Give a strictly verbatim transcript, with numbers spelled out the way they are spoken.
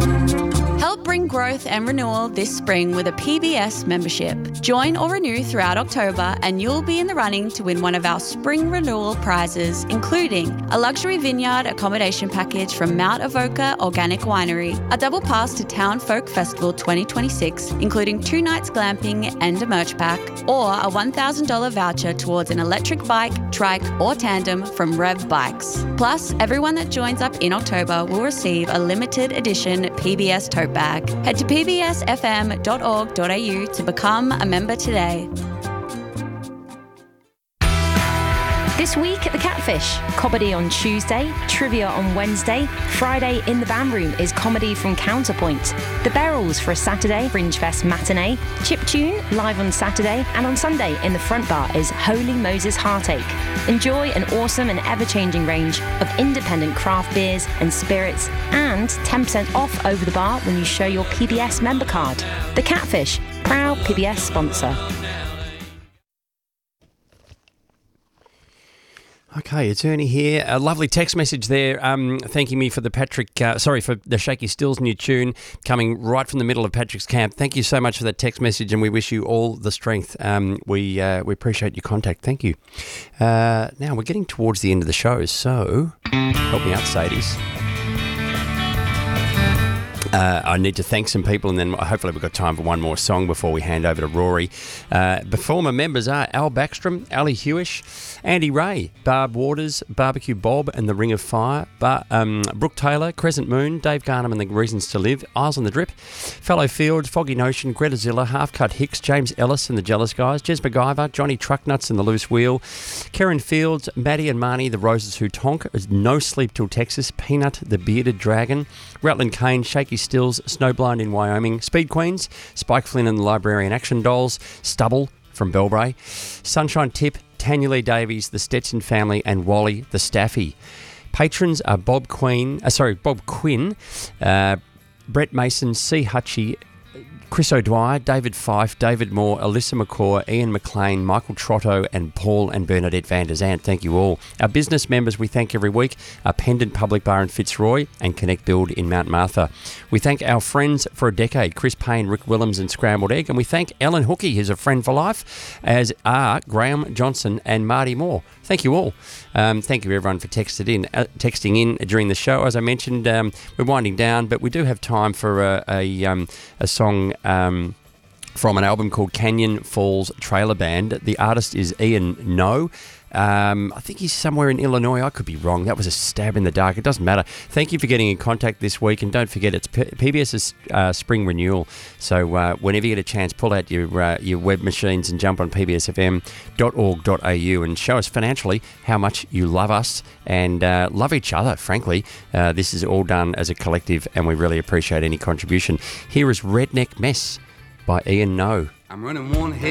Help bring growth and renewal this spring with a P B S membership. Join or renew throughout October and you'll be in the running to win one of our spring renewal prizes, including a luxury vineyard accommodation package from Mount Avoca Organic Winery, a double pass to Town Folk Festival twenty twenty-six, including two nights glamping and a merch pack, or a one thousand dollars voucher towards an electric bike, trike or tandem from Rev Bikes. Plus, everyone that joins up in October will receive a limited edition P B S tote bag. Head to p b s f m dot org dot a u to become a member today. This week at the Catfish, comedy on Tuesday, trivia on Wednesday, Friday in the Band Room is comedy from Counterpoint, The Beryl's for a Saturday, Fringe Fest matinee, Chiptune live on Saturday, and on Sunday in the Front Bar is Holy Moses Heartache. Enjoy an awesome and ever-changing range of independent craft beers and spirits, and ten percent off over the bar when you show your P B S member card. The Catfish, proud P B S sponsor. Okay, it's Ernie here. A lovely text message there, um, thanking me for the Patrick, uh, sorry, for the Shaky Stills new tune coming right from the middle of Patrick's camp. Thank you so much for that text message, and we wish you all the strength. Um, we uh, we appreciate your contact. Thank you. Uh, now we're getting towards the end of the show, so help me out, Sadies. Uh, I need to thank some people, and then hopefully we've got time for one more song before we hand over to Rory. Uh, former members are Al Backstrom, Ali Hewish, Andy Ray, Barb Waters, Barbecue Bob and the Ring of Fire, Bar- um, Brooke Taylor, Crescent Moon, Dave Garnham and the Reasons to Live, Eyes on the Drip, Fellow Field, Foggy Notion, Greta Zilla, Half Cut Hicks, James Ellis and the Jealous Guys, Jez MacGyver, Johnny Trucknuts and the Loose Wheel, Karen Fields, Maddie and Marnie, the Roses Who Tonk, No Sleep Till Texas, Peanut, the Bearded Dragon, Rutland Kane, Shaky Stills, Snowblind in Wyoming, Speed Queens, Spike Flynn and the Librarian Action Dolls, Stubble from Belbray, Sunshine Tip, Tanya Lee Davies, the Stetson Family, and Wally the Staffy. Patrons are Bob Queen, uh, sorry, Bob Quinn, uh, Brett Mason, C. Hutchie, Chris O'Dwyer, David Fife, David Moore, Alyssa McCaw, Ian McLean, Michael Trotto, and Paul and Bernadette Van der Zandt. Thank you all. Our business members we thank every week are Pendant Public Bar in Fitzroy and Connect Build in Mount Martha. We thank our friends for a decade, Chris Payne, Rick Willems and Scrambled Egg, and we thank Ellen Hookie, who's a friend for life, as are Graham Johnson and Marty Moore. Thank you all. Um, thank you everyone for texted in, uh, texting in during the show. As I mentioned, um, we're winding down, but we do have time for a, a, um, a song um, from an album called Canyon Falls Trailer Band. The artist is Ian No. Um, I think he's somewhere in Illinois. I could be wrong. That was a stab in the dark. It doesn't matter. Thank you for getting in contact this week. And don't forget, it's P- PBS's uh, spring renewal. So uh, whenever you get a chance, pull out your uh, your web machines and jump on p b s f m dot org dot a u and show us financially how much you love us and uh, love each other, frankly. Uh, this is all done as a collective, and we really appreciate any contribution. Here is Redneck Mess by Ian No. I'm running one head